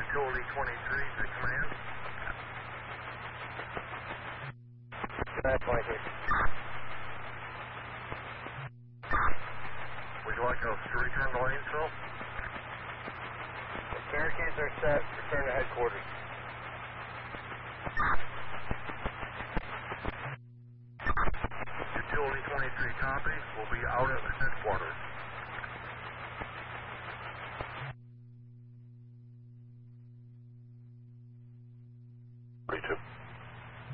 Utility 23 to command. Bad point here. Would you like us to return to Lanesville? The barricades are set. Return to headquarters. Utility 23 copy. We'll be out at headquarters.